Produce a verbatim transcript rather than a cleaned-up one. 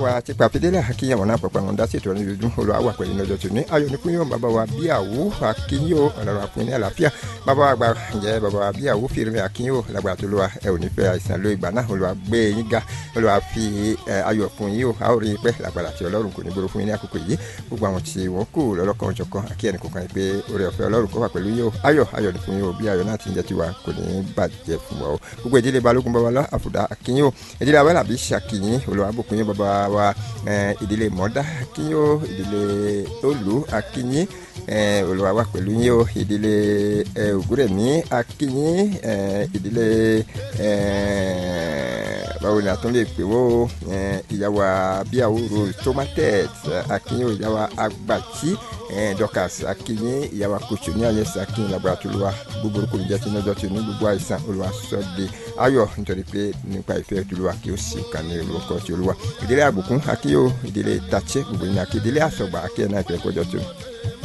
wa ti pàfidélẹ̀ akínyẹ̀wò náà pọ̀pọ̀ àwọn dásì tó ní dúdú olùwà wà pẹ̀lú lọ́jọ́ tó ní ayọ̀ ní kúnyọ̀ bàbá wa bíyàwó akínyẹ̀wò ọ̀làrọ̀ àfún ní àlàáfíà bàbá wa gba ǹjẹ́ bàbá wa bíyàwó fìrìmì akínyẹ̀wò lágbára tó lọ́wọ́ ẹ ò ní fẹ́ àìsàn ló ìgbà náà olùwà gbé yín ga olùwà fi ayọ̀ fún yín o a ó rí i pẹ́ lágbára tí ọlọ́run kò ní gbóró fún yín ní àkókò yìí gbogbo àwọn tí wọ́n kù lọ́lọ́kan ọ̀jọ̀kan àkí ẹnì kọ̀ọ̀kan pé oore ọ̀fẹ́ ọlọ́run kó wà pẹ̀lú yín o ayọ̀ ayọ̀ ní fún yín o bí ayọ̀ náà ti ń jẹ́ tiwa kò ní bàjẹ́ fún wa o gbogbo ìdílé balógun babalá àfùdá akínyìn o ìdílé awẹ́làbí ṣàkíyìn olùwà bùkún yín bàbá wa ìdílé mọ́dá akínyìn o ìdílé olú akínyìn olùwà wà pẹ̀lú yín o ìdílé ògúrẹ̀mí akínyìn ìdílé báwo ni a tún lè pè wó ìyàwó abíyàwó rose tomatet akínyìn ìyàwó agbàtí dọkas akínyìn ìyàwó kòtò ní àyẹ̀sẹ̀ akínyìn laboratolúwa gbogbo orúkọ ìjẹ́ tí lọ́jọ́ tí ní gbogbo àìsàn olúwa sọ de ayọ̀ nítorí pé nípa ìfẹ́ olúwa kí ó sì kà ní orúkọ tí olúwa ìdílé àbùkún akínyìn ìdílé tàchẹ́ gbogbo ìyìn àkí ìdílé àsọ̀gbà akínyìn náà ìfẹ́ kọjọ́ tó.